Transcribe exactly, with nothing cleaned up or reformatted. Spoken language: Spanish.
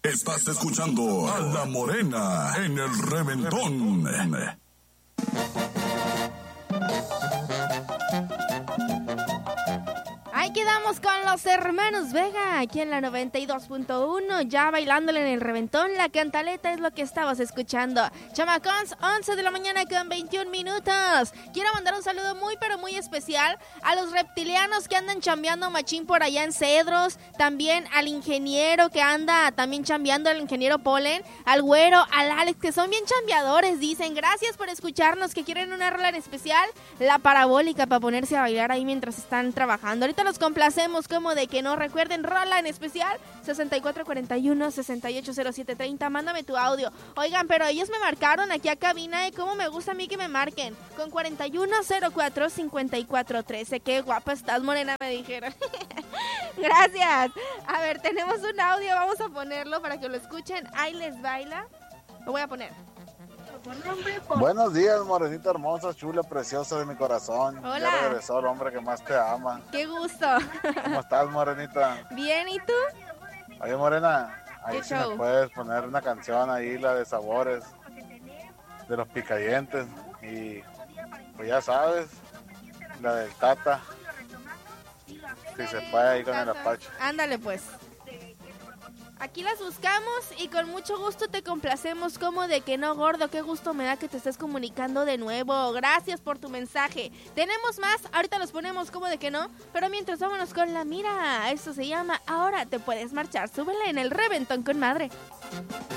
Estás escuchando a La Morena en el Reventón. Ahí quedamos con los hermanos Vega, aquí en la noventa y dos punto uno, ya bailándole en el Reventón. La cantaleta es lo que estabas escuchando. Chamacons, once de la mañana con veintiún minutos. Quiero mandar un saludo muy pero muy especial a los reptilianos que andan chambeando machín por allá en Cedros, también al ingeniero que anda también chambeando, el ingeniero Polen, al güero, al Alex, que son bien chambeadores, dicen. Gracias por escucharnos, que quieren una rola en especial, la parabólica, para ponerse a bailar ahí mientras están trabajando. Ahorita los complacemos, como de que no. Recuerden, rola en especial sesenta y cuatro cuarenta y uno, sesenta y ocho cero siete treinta. Mándame tu audio. Oigan, pero ellos me marcaron aquí a cabina, y cómo me gusta a mí que me marquen con cuarenta y uno cero cuatro cincuenta y cuatro trece. Qué guapa estás, morena, me dijeron. Gracias. A ver, tenemos un audio, vamos a ponerlo para que lo escuchen. Ahí les baila. Lo voy a poner. Buenos días, morenita hermosa, chula, preciosa de mi corazón. Hola. Ya regresó el hombre que más te ama. Qué gusto. ¿Cómo estás, morenita? Bien, ¿y tú? Oye, morena, ahí ¿Qué si show? me puedes poner una canción ahí, la de Sabores, de los Picadientes. Y pues ya sabes, la del Tata. Si se puede ahí con el Apache. Ándale, pues. Aquí las buscamos y con mucho gusto te complacemos, como de que no, gordo. Qué gusto me da que te estés comunicando de nuevo. Gracias por tu mensaje. Tenemos más, ahorita los ponemos como de que no, pero mientras vámonos con la mira. Eso se llama Ahora te puedes marchar. Súbele en el Reventón con madre.